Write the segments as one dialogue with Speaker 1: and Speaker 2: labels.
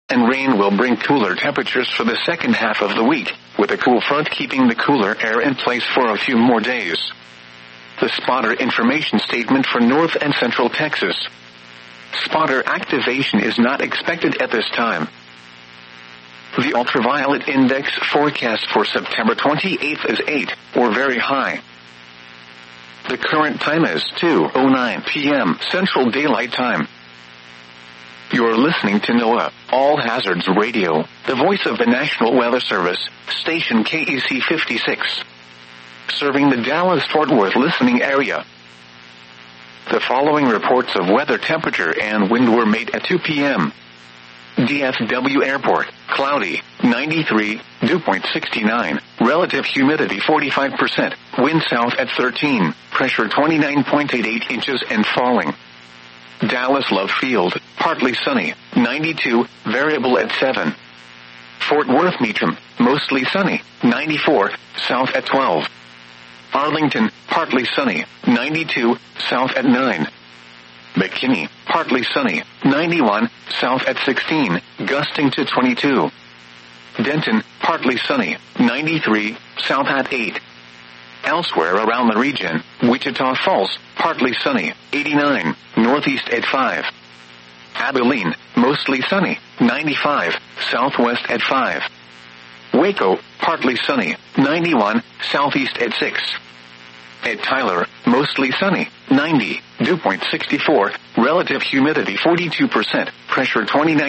Speaker 1: and rain will bring cooler temperatures for the second half of the week, with a cool front keeping the cooler air in place for a few more days. The spotter information statement for North and Central Texas. Spotter activation is not expected at this time. The ultraviolet index forecast for September 28th is 8, or very high. The current time is 2:09 p.m. Central Daylight Time. You're listening to NOAA, All Hazards Radio, the voice of the National Weather Service, station KEC 56. Serving the Dallas-Fort Worth listening area. The following reports of weather temperature and wind were made at 2 p.m. DFW Airport, cloudy, 93, dew point 69, relative humidity 45%, wind south at 13, pressure 29.88 inches and falling. Dallas Love Field, partly sunny, 92, variable at 7. Fort Worth Meacham, mostly sunny, 94, south at 12. Arlington, partly sunny, 92, south at 9. McKinney, partly sunny, 91, south at 16, gusting to 22. Denton, partly sunny, 93, south at 8. Elsewhere around the region, Wichita Falls, partly sunny, 89, northeast at 5. Abilene, mostly sunny, 95, southwest at 5. Waco, partly sunny, 91, southeast at 6. At Tyler, mostly sunny, 90, dew point 64, relative humidity 42%, pressure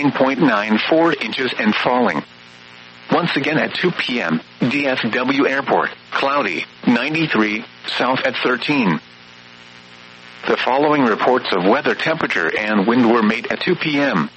Speaker 1: 29.94 inches and falling. Once again at 2 p.m., DFW Airport, cloudy, 93, south at 13. The following reports of weather temperature and wind were made at 2 p.m.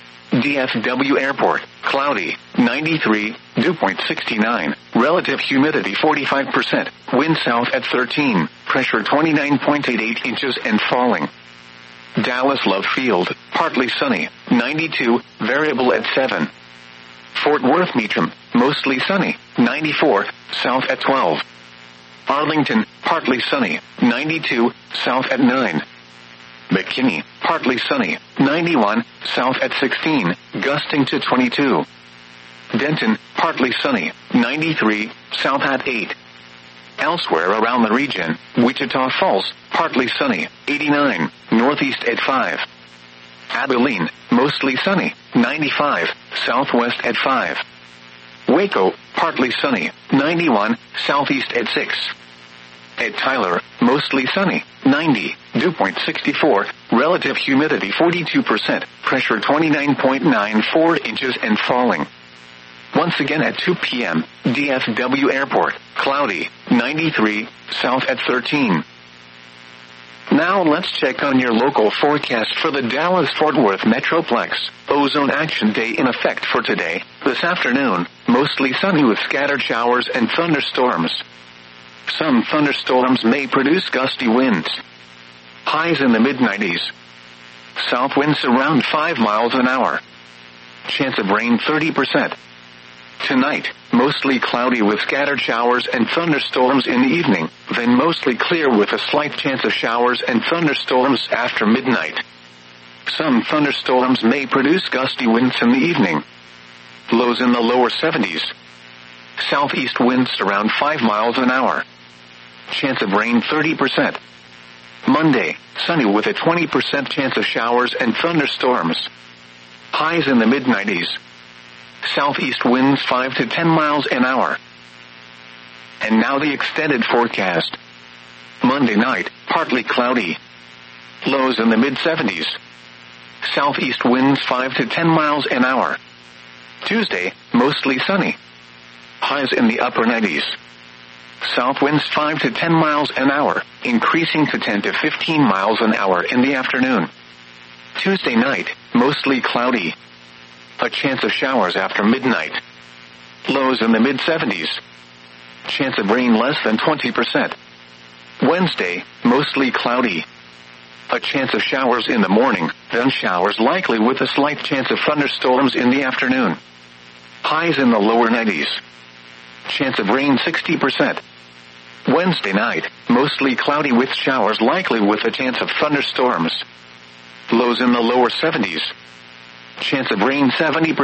Speaker 1: DFW Airport, cloudy, 93, dew point 69, relative humidity 45%, wind south at 13, pressure 29.88 inches and falling. Dallas Love Field, partly sunny, 92, variable at 7. Fort Worth Meacham, mostly sunny, 94, south at 12. Arlington, partly sunny, 92, south at 9. McKinney, partly sunny, 91, south at 16, gusting to 22. Denton, partly sunny, 93, south at 8. Elsewhere around the region, Wichita Falls, partly sunny, 89, northeast at 5. Abilene, mostly sunny, 95, southwest at 5. Waco, partly sunny, 91, southeast at 6. At Tyler, mostly sunny, 90, dew point 64, relative humidity 42%, pressure 29.94 inches and falling. Once again at 2 p.m., DFW Airport, cloudy, 93, south at 13. Now let's check on your local forecast for the Dallas-Fort Worth Metroplex. Ozone Action Day in effect for today. This afternoon, mostly sunny with scattered showers and thunderstorms. Some thunderstorms may produce gusty winds. Highs in the mid-90s. South winds around 5 miles an hour. Chance of rain 30%. Tonight, mostly cloudy with scattered showers and thunderstorms in the evening, then mostly clear with a slight chance of showers and thunderstorms after midnight. Some thunderstorms may produce gusty winds in the evening. Lows in the lower 70s. Southeast winds around 5 miles an hour. Chance of rain 30%. Monday, sunny with a 20% chance of showers and thunderstorms. Highs in the mid-90s. Southeast winds 5 to 10 miles an hour. And now the extended forecast. Monday night, partly cloudy. Lows in the mid-70s. Southeast winds 5 to 10 miles an hour. Tuesday, mostly sunny. Highs in the upper 90s. South winds 5 to 10 miles an hour, increasing to 10 to 15 miles an hour in the afternoon. Tuesday night, mostly cloudy. A chance of showers after midnight. Lows in the mid-70s. Chance of rain less than 20%. Wednesday, mostly cloudy. A chance of showers in the morning, then showers likely with a slight chance of thunderstorms in the afternoon. Highs in the lower 90s. Chance of rain 60%. Wednesday night, mostly cloudy with showers likely with a chance of thunderstorms. Lows in the lower 70s. Chance of rain 70%.